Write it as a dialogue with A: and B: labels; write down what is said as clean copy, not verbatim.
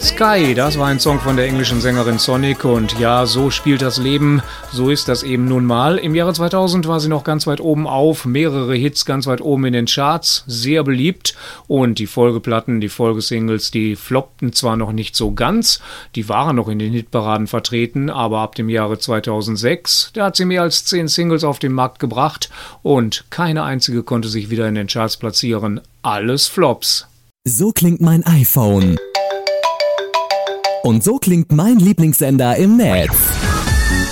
A: Sky, das war ein Song von der englischen Sängerin Sonic und ja, so spielt das Leben, so ist das eben nun mal. Im Jahre 2000 war sie noch ganz weit oben auf, mehrere Hits ganz weit oben in den Charts, sehr beliebt und die Folgeplatten, die Folgesingles, die floppten zwar noch nicht so ganz, die waren noch in den Hitparaden vertreten, aber ab dem Jahre 2006, da hat sie mehr als 10 Singles auf den Markt gebracht und keine einzige konnte sich wieder in den Charts platzieren, alles Flops.
B: So klingt mein iPhone. Und so klingt mein Lieblingssender im Netz.